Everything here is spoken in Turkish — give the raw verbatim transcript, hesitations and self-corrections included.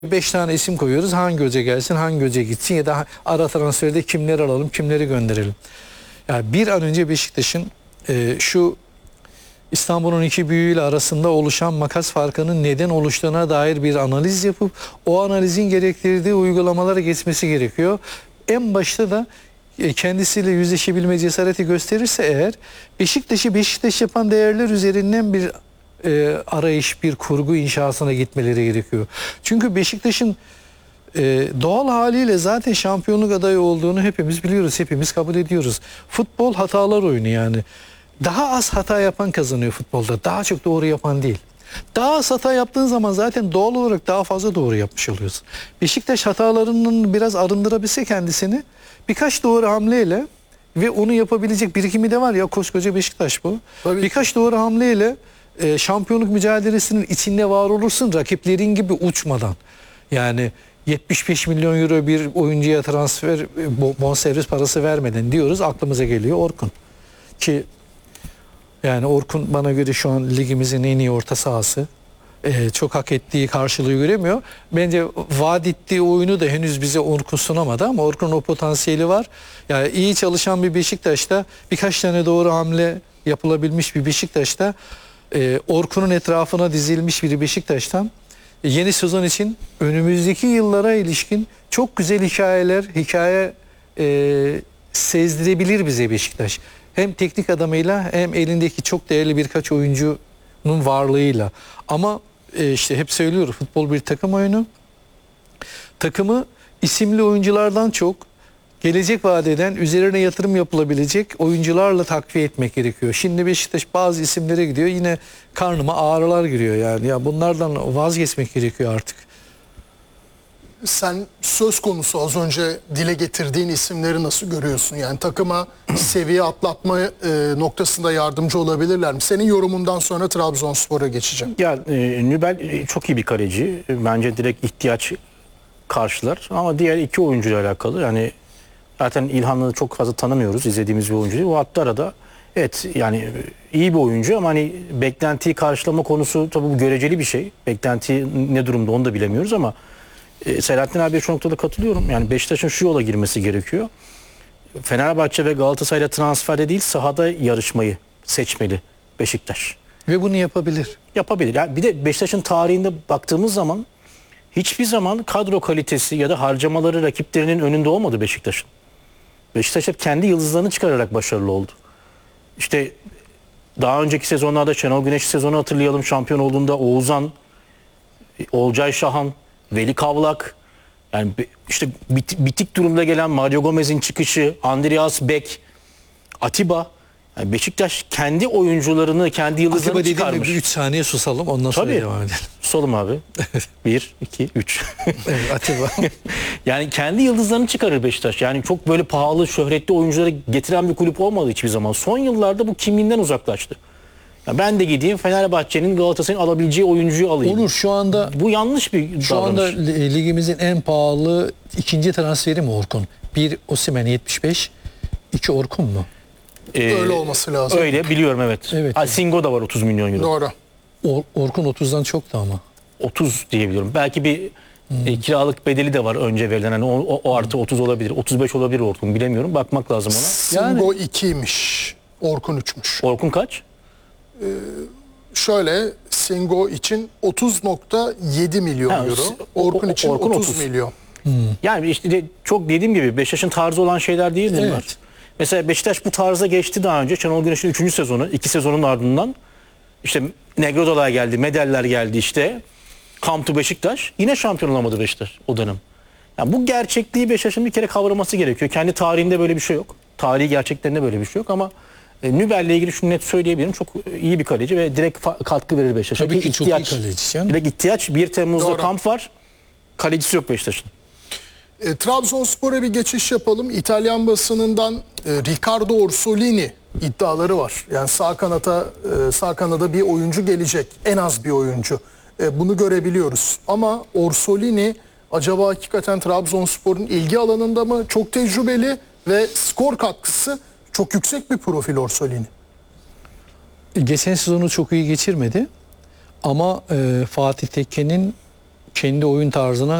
Beş tane isim koyuyoruz. Hangi hoca gelsin, hangi hoca gitsin ya da ara transferde kimleri alalım, kimleri gönderelim. Yani bir an önce Beşiktaş'ın e, şu İstanbul'un iki büyüğüyle arasında oluşan makas farkının neden oluştuğuna dair bir analiz yapıp o analizin gerektirdiği uygulamalara geçmesi gerekiyor. En başta da e, kendisiyle yüzleşebilme cesareti gösterirse eğer Beşiktaş'ı Beşiktaş yapan değerler üzerinden bir e, arayış, bir kurgu inşasına gitmeleri gerekiyor. Çünkü Beşiktaş'ın e, doğal haliyle zaten şampiyonluk adayı olduğunu hepimiz biliyoruz, hepimiz kabul ediyoruz. Futbol hatalar oyunu yani. Daha az hata yapan kazanıyor futbolda. Daha çok doğru yapan değil. Daha az hata yaptığın zaman zaten doğal olarak daha fazla doğru yapmış oluyorsun. Beşiktaş hatalarının biraz arındırabilse kendisini birkaç doğru hamleyle ve onu yapabilecek birikimi de var ya, koskoca Beşiktaş bu. Tabii. Birkaç doğru hamleyle e, şampiyonluk mücadelesinin içinde var olursun, rakiplerin gibi uçmadan. Yani yetmiş beş milyon euro bir oyuncuya transfer bonservis parası vermeden diyoruz, aklımıza geliyor Orkun. Ki yani Orkun bana göre şu an ligimizin en iyi orta sahası. Ee, çok hak ettiği karşılığı göremiyor. Bence vaat ettiği oyunu da henüz bize Orkun sunamadı ama Orkun'un o potansiyeli var. Yani iyi çalışan bir Beşiktaş'ta, birkaç tane doğru hamle yapılabilmiş bir Beşiktaş'ta, e, Orkun'un etrafına dizilmiş bir Beşiktaş'tan e, yeni sezon için önümüzdeki yıllara ilişkin çok güzel hikayeler, hikaye e, sezdirebilir bize Beşiktaş. Hem teknik adamıyla hem elindeki çok değerli birkaç oyuncunun varlığıyla. Ama e, işte hep söylüyorum, futbol bir takım oyunu. Takımı isimli oyunculardan çok gelecek vaat eden, üzerine yatırım yapılabilecek oyuncularla takviye etmek gerekiyor. Şimdi Beşiktaş bazı isimlere gidiyor, yine karnıma ağrılar giriyor yani. Ya bunlardan vazgeçmek gerekiyor artık. Sen söz konusu az önce dile getirdiğin isimleri nasıl görüyorsun? Yani takıma seviye atlatma e, noktasında yardımcı olabilirler mi? Senin yorumundan sonra Trabzonspor'a geçeceğim. Ya e, Nübel e, çok iyi bir kaleci. E, Bence direkt ihtiyaç karşılar. Ama diğer iki oyuncuyla alakalı yani zaten İlhan'ı çok fazla tanımıyoruz, izlediğimiz bir oyuncu değil. O hatta arada evet yani e, iyi bir oyuncu ama hani beklentiyi karşılama konusu tabii bu göreceli bir şey. Beklenti ne durumda onu da bilemiyoruz ama e, Selahattin abiye şu noktada katılıyorum. Yani Beşiktaş'ın şu yola girmesi gerekiyor. Fenerbahçe ve Galatasaray'la transferde değil, sahada yarışmayı seçmeli Beşiktaş. Ve bunu yapabilir. Yapabilir. Yani bir de Beşiktaş'ın tarihinde baktığımız zaman hiçbir zaman kadro kalitesi ya da harcamaları rakiplerinin önünde olmadı Beşiktaş'ın. Beşiktaş hep kendi yıldızlarını çıkararak başarılı oldu. İşte daha önceki sezonlarda Şenol Güneş sezonu hatırlayalım, şampiyon olduğunda Oğuzhan, Olcay Şahan, Veli Kavlak, yani işte bit, bitik durumda gelen Mario Gomez'in çıkışı, Andreas Beck, Atiba. Yani Beşiktaş kendi oyuncularını, kendi yıldızlarını Atiba çıkarmış. dediğimde bir üç saniye susalım, ondan sonra Tabii. devam edelim. Susalım abi. bir, iki, üç. Evet, Atiba. Yani kendi yıldızlarını çıkarır Beşiktaş. Yani çok böyle pahalı, şöhretli oyuncuları getiren bir kulüp olmadı hiçbir zaman. Son yıllarda bu kimliğinden uzaklaştı. Ya ben de gideyim Fenerbahçe'nin, Galatasaray'ın alabileceği oyuncuyu alayım. Onur, şu anda Bu yanlış bir Şu davranış. anda ligimizin en pahalı ikinci transferi mi Orkun? Bir Osimhen yetmiş beş, iki Orkun mu? Ee, Öyle olması lazım. Öyle biliyorum, evet. Evet. Ha, Singo da var otuz milyon euro. Doğru. Or- Orkun otuzdan çoktu ama. otuz diyebiliyorum. Belki bir hmm. e, kiralık bedeli de var önce verilen. Hani o, o, o artı otuz olabilir. otuz beş olabilir Orkun, bilemiyorum. Bakmak lazım ona. Singo ikiymiş. Orkun üçmüş. Orkun kaç? Ee, şöyle Singo için otuz nokta yedi milyon Ha, euro. o- Orkun o- için Orkun otuz otuz. milyon. Yani işte de, çok dediğim gibi Beşiktaş'ın tarzı olan şeyler değil bunlar. Evet. Mesela Beşiktaş bu tarza geçti daha önce. Şenol Güneş'in üçüncü sezonu. iki sezonun ardından işte Negrodalar geldi, Medeller geldi işte. Come to Beşiktaş. Yine şampiyon olamadı Beşiktaş o dönem. Yani bu gerçekliği Beşiktaş'ın bir kere kavraması gerekiyor. Kendi tarihinde böyle bir şey yok. Tarihi gerçeklerinde böyle bir şey yok ama e, Nübel'le ilgili şunu net söyleyebilirim. Çok iyi bir kaleci ve direkt fa- katkı verir Beşiktaş'a. Tabii ki çok iyi ihtiyaç, kaleci canım. direkt ihtiyaç. bir Temmuz'da Doğru. kamp var. Kalecisi yok Beşiktaş'ın. E, Trabzonspor'a bir geçiş yapalım. İtalyan basınından e, Riccardo Orsolini iddiaları var. Yani sağ kanata e, sağ kanada bir oyuncu gelecek. En az bir oyuncu. E, bunu görebiliyoruz. Ama Orsolini acaba hakikaten Trabzonspor'un ilgi alanında mı? Çok tecrübeli ve skor katkısı çok yüksek bir profil Orsolini. Geçen sezonu çok iyi geçirmedi ama e, Fatih Tekke'nin kendi oyun tarzına